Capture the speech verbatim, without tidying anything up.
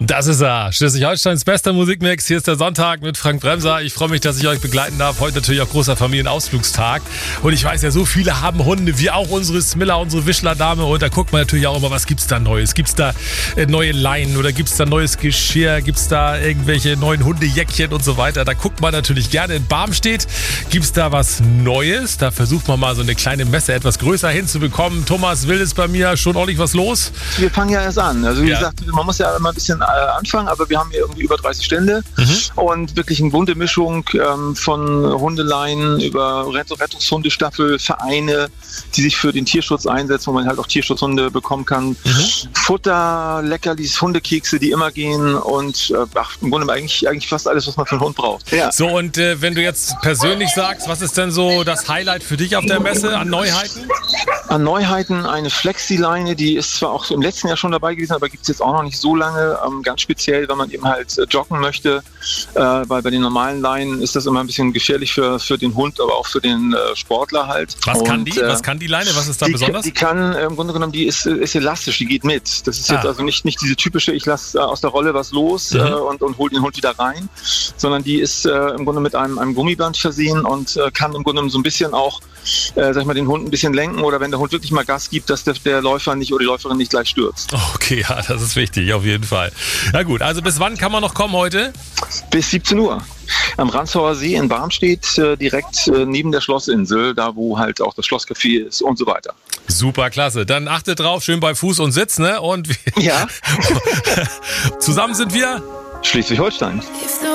Das ist er. Schleswig-Holsteins bester Musikmix. Hier ist der Sonntag mit Frank Bremser. Ich freue mich, dass ich euch begleiten darf. Heute natürlich auch großer Familienausflugstag. Und ich weiß ja, so viele haben Hunde, wie auch unsere Smilla, unsere Wischler-Dame. Und da guckt man natürlich auch immer, was gibt's da Neues? Gibt's da äh, neue Leinen oder gibt's da neues Geschirr? Gibt's da irgendwelche neuen Hundejäckchen und so weiter? Da guckt man natürlich gerne. In Barmstedt gibt's da was Neues. Da versucht man mal so eine kleine Messe etwas größer hinzubekommen. Thomas Will ist bei mir. Schon ordentlich was los? Wir fangen ja erst an. Also wie Ja. gesagt, man muss ja immer ein bisschen anfangen, aber wir haben hier irgendwie über dreißig Stände mhm. und wirklich eine bunte Mischung ähm, von Hundeleien über Rett- Rettungshundestaffel, Vereine, die sich für den Tierschutz einsetzen, wo man halt auch Tierschutzhunde bekommen kann. Mhm. Futter, Leckerlis, Hundekekse, die immer gehen und äh, ach, im Grunde eigentlich, eigentlich fast alles, was man für einen Hund braucht. Ja. So, und äh, wenn du jetzt persönlich sagst, was ist denn so das Highlight für dich auf der Messe an Neuheiten? An Neuheiten eine Flexi-Leine, die ist zwar auch im letzten Jahr schon dabei gewesen, aber gibt es jetzt auch noch nicht so lange. Ähm, ganz speziell, wenn man eben halt äh, joggen möchte, äh, weil bei den normalen Leinen ist das immer ein bisschen gefährlich für, für den Hund, aber auch für den äh, Sportler halt. Was Und, kann die? Äh, Was kann die Leine? Was ist da die, besonders? Die kann äh, im Grunde genommen, die ist, ist elastisch, die geht mit. Das ist jetzt Ah. also nicht, nicht diese typische, ich lasse äh, aus der Rolle was los mhm. äh, und, und hole den Hund wieder rein, sondern die ist äh, im Grunde mit einem, einem Gummiband versehen und äh, kann im Grunde genommen so ein bisschen auch äh, sag ich mal, den Hund ein bisschen lenken oder wenn der Hund wirklich mal Gas gibt, dass der, der Läufer nicht oder die Läuferin nicht gleich stürzt. Okay, ja, das ist wichtig, auf jeden Fall. Na gut, also bis wann kann man noch kommen heute? Bis siebzehn Uhr. Am Ranzauer See in Barmstedt, äh, direkt äh, neben der Schlossinsel, da wo halt auch das Schlosscafé ist und so weiter. Super, klasse. Dann achtet drauf, schön bei Fuß und Sitz, ne? Und wir ja. zusammen sind wir Schleswig-Holstein.